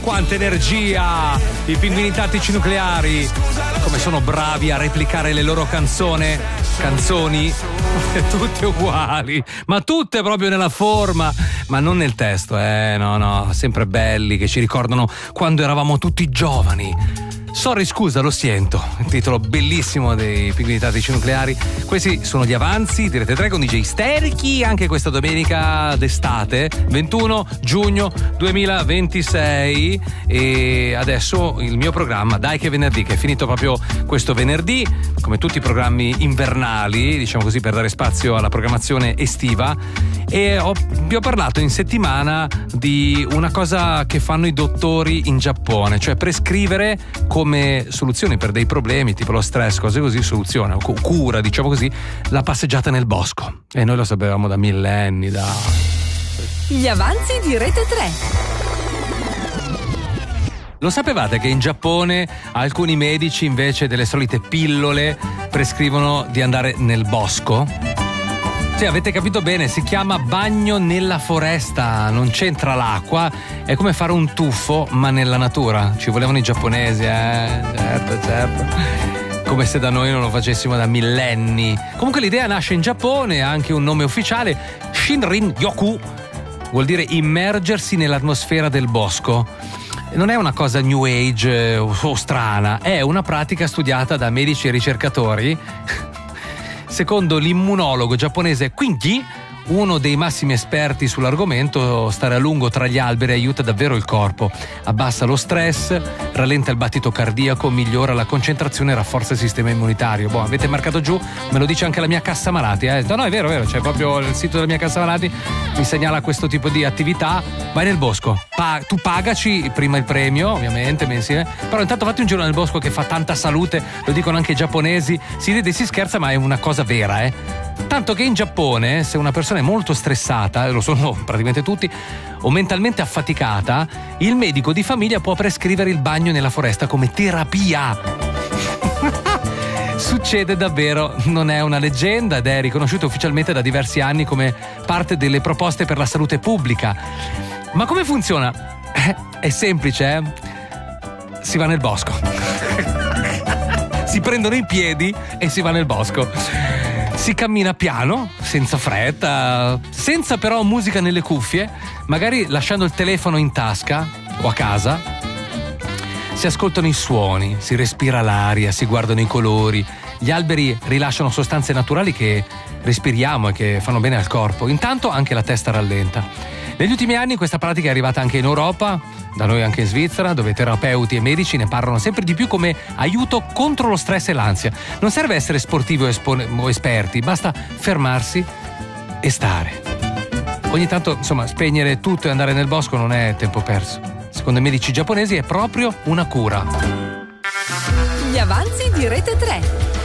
Quanta energia! I pinguini tattici nucleari, come sono bravi a replicare le loro canzoni, tutte uguali, ma tutte proprio nella forma, ma non nel testo, no, sempre belli, che ci ricordano quando eravamo tutti giovani. Sorry, scusa, lo sento. Il titolo bellissimo dei pinguini tattici nucleari. Questi sono gli avanzi di Rete 3 con DJ Sterchi, anche questa domenica d'estate, 21 giugno 2026. E adesso il mio programma, Dai che venerdì, che è finito proprio questo venerdì, come tutti i programmi invernali, diciamo così, per dare spazio alla programmazione estiva. E vi ho parlato in settimana di una cosa che fanno i dottori in Giappone, cioè prescrivere come soluzioni per dei problemi tipo lo stress, cose così, soluzione o cura, diciamo così, la passeggiata nel bosco. E noi lo sapevamo da millenni, Gli avanzi di Rete 3. Lo sapevate che in Giappone alcuni medici invece delle solite pillole prescrivono di andare nel bosco? Sì, avete capito bene, si chiama bagno nella foresta, non c'entra l'acqua, è come fare un tuffo ma nella natura. Ci volevano i giapponesi, certo. Come se da noi non lo facessimo da millenni. Comunque l'idea nasce in Giappone, ha anche un nome ufficiale, Shinrin-yoku, vuol dire immergersi nell'atmosfera del bosco. Non è una cosa new age o strana, è una pratica studiata da medici e ricercatori. Secondo l'immunologo giapponese Quinji, uno dei massimi esperti sull'argomento, stare a lungo tra gli alberi aiuta davvero il corpo, abbassa lo stress, rallenta il battito cardiaco, migliora la concentrazione e rafforza il sistema immunitario. Avete marcato giù, me lo dice anche la mia cassa malati. No, è vero, c'è proprio il sito della mia cassa malati, mi segnala questo tipo di attività. Vai nel bosco, tu pagaci prima il premio, ovviamente, mensile, però intanto fatti un giro nel bosco che fa tanta salute, lo dicono anche i giapponesi, si ride e si scherza, ma è una cosa vera, Tanto che in Giappone, se una persona è molto stressata, lo sono praticamente tutti, o mentalmente affaticata, il medico di famiglia può prescrivere il bagno nella foresta come terapia. Succede davvero, non è una leggenda ed è riconosciuto ufficialmente da diversi anni come parte delle proposte per la salute pubblica. Ma come funziona? È semplice, Si va nel bosco. Si prendono i piedi e si va nel bosco. Si cammina piano, senza fretta, senza però musica nelle cuffie, magari lasciando il telefono in tasca o a casa. Si ascoltano i suoni, si respira l'aria, si guardano i colori. Gli alberi rilasciano sostanze naturali che respiriamo e che fanno bene al corpo. Intanto anche la testa rallenta. Negli ultimi anni questa pratica è arrivata anche in Europa, da noi anche in Svizzera, dove terapeuti e medici ne parlano sempre di più come aiuto contro lo stress e l'ansia. Non serve essere sportivi o esperti, basta fermarsi e stare. Ogni tanto, spegnere tutto e andare nel bosco non è tempo perso. Secondo i medici giapponesi è proprio una cura. Gli avanzi di Rete 3.